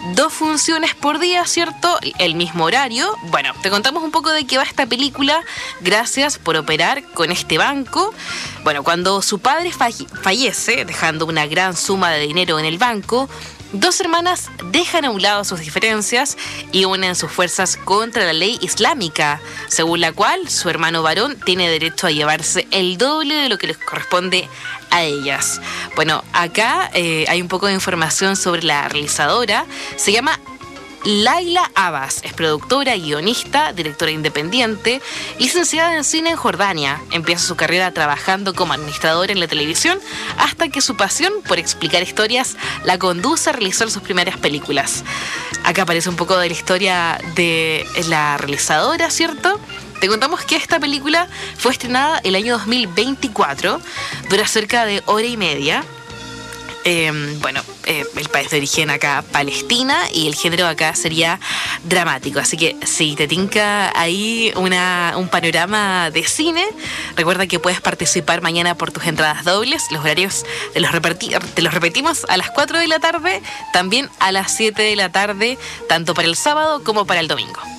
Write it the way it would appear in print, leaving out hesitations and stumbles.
2 funciones por día, ¿cierto? El mismo horario. Bueno, te contamos un poco de qué va esta película. Gracias por operar con este banco. Bueno, cuando su padre fallece, dejando una gran suma de dinero en el banco, 2 hermanas dejan a un lado sus diferencias y unen sus fuerzas contra la ley islámica, según la cual su hermano varón tiene derecho a llevarse el doble de lo que les corresponde a ellas. Bueno, acá hay un poco de información sobre la realizadora. Se llama Laila Abbas, es productora, guionista, directora independiente, licenciada en cine en Jordania. Empieza su carrera trabajando como administradora en la televisión hasta que su pasión por explicar historias la conduce a realizar sus primeras películas. Acá aparece un poco de la historia de la realizadora, ¿cierto? Te contamos que esta película fue estrenada el año 2024, dura cerca de 1h30. El país de origen acá, Palestina, y el género acá sería dramático. Así que si te tinca ahí un panorama de cine, recuerda que puedes participar mañana por tus entradas dobles. Los horarios te los repetimos a las 4 de la tarde, también a las 7 de la tarde, tanto para el sábado como para el domingo.